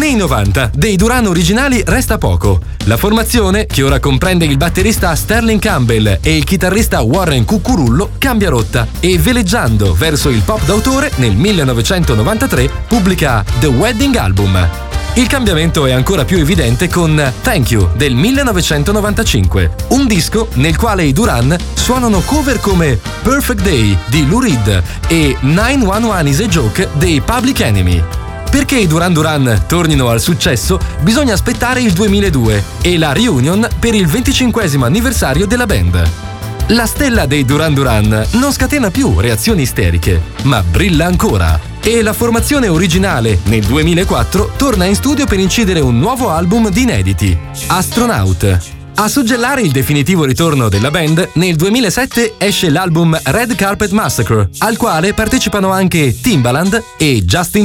Nei 90 dei Duran originali resta poco. La formazione, che ora comprende il batterista Sterling Campbell e il chitarrista Warren Cuccurullo, cambia rotta e, veleggiando verso il pop d'autore, nel 1993 pubblica The Wedding Album. Il cambiamento è ancora più evidente con Thank You del 1995, un disco nel quale i Duran suonano cover come Perfect Day di Lou Reed e 911 is a Joke dei Public Enemy. Perché i Duran Duran tornino al successo, bisogna aspettare il 2002 e la reunion per il 25° anniversario della band. La stella dei Duran Duran non scatena più reazioni isteriche, ma brilla ancora. E la formazione originale, nel 2004, torna in studio per incidere un nuovo album di inediti, Astronaut. A suggellare il definitivo ritorno della band, nel 2007 esce l'album Red Carpet Massacre, al quale partecipano anche Timbaland e Justin